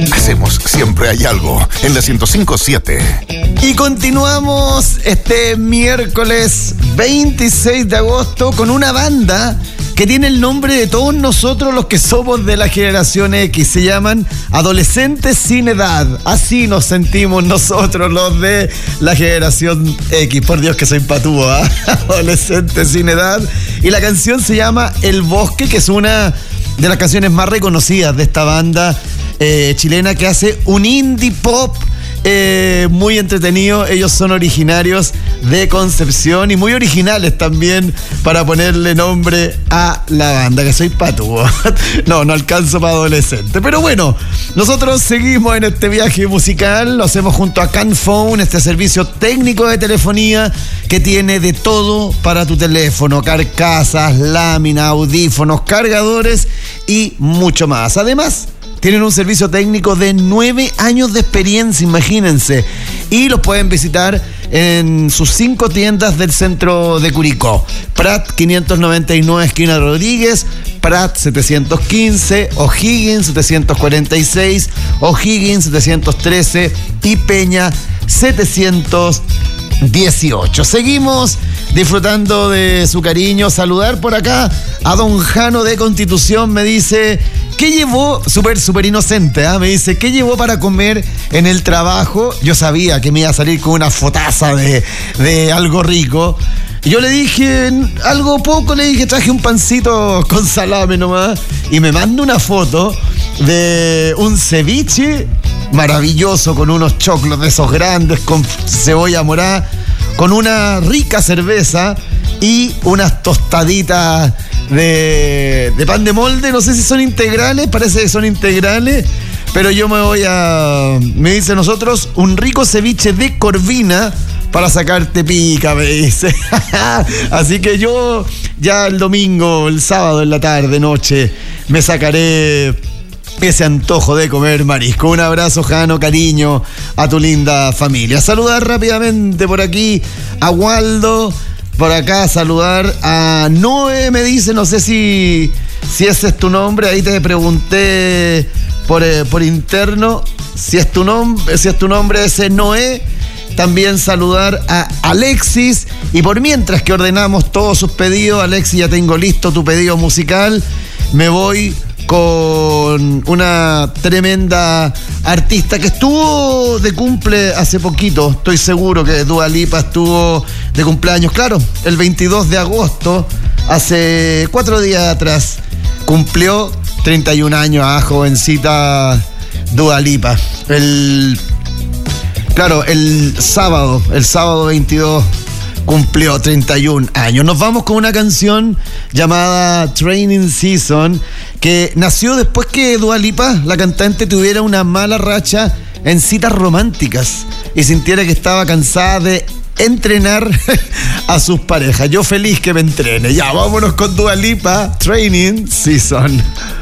Hacemos Siempre Hay Algo en la 105.7. Y continuamos este miércoles 26 de agosto con una banda que tiene el nombre de todos nosotros los que somos de la generación X. Se llaman Adolescentes Sin Edad. Así nos sentimos nosotros los de la generación X. Por Dios que soy patúo, ¿eh? Adolescentes Sin Edad. Y la canción se llama El Bosque, que es una de las canciones más reconocidas de esta banda chilena que hace un indie pop muy entretenido. Ellos son originarios de Concepción y muy originales también para ponerle nombre a la banda, que soy patúo. No alcanzo para adolescente. Pero bueno, nosotros seguimos en este viaje musical. Lo hacemos junto a CanPhone, este servicio técnico de telefonía que tiene de todo para tu teléfono: carcasas, láminas, audífonos, cargadores y mucho más. Además, tienen un servicio técnico de 9 años de experiencia, imagínense. Y los pueden visitar en sus 5 tiendas del centro de Curicó. Prat 599, esquina Rodríguez. Prat 715. O'Higgins 746. O'Higgins 713. Y Peña 718. Seguimos disfrutando de su cariño. Saludar por acá a don Jano de Constitución. Me dice: ¿qué llevó? Súper inocente, ¿eh? Me dice: ¿qué llevó para comer en el trabajo? Yo sabía que me iba a salir con una fotaza de algo rico. Y yo le dije algo poco, le dije: traje un pancito con salame nomás. Y me manda una foto de un ceviche maravilloso con unos choclos de esos grandes, con cebolla morada, con una rica cerveza y unas tostaditas de pan de molde. No sé si son integrales, parece que son integrales, pero yo me dice: nosotros un rico ceviche de corvina para sacarte pica, me dice. Así que yo ya el domingo, el sábado en la tarde, noche, me sacaré ese antojo de comer marisco. Un abrazo, Jano, cariño a tu linda familia. Saludar rápidamente por aquí a Waldo. Por acá saludar a Noé, me dice, no sé si ese es tu nombre, ahí te pregunté por interno si es tu nombre ese Noé. También saludar a Alexis. Y por mientras que ordenamos todos sus pedidos, Alexis, ya tengo listo tu pedido musical. Me voy con una tremenda artista que estuvo de cumple hace poquito. Estoy seguro que Dua Lipa estuvo de cumpleaños, claro, el 22 de agosto, hace 4 días atrás. Cumplió 31 años, jovencita Dua Lipa. El sábado 22 cumplió 31 años. Nos vamos con una canción llamada Training Season, que nació después que Dua Lipa, la cantante, tuviera una mala racha en citas románticas y sintiera que estaba cansada de entrenar a sus parejas. Yo feliz que me entrene. Ya, vámonos con Dua Lipa, Training Season.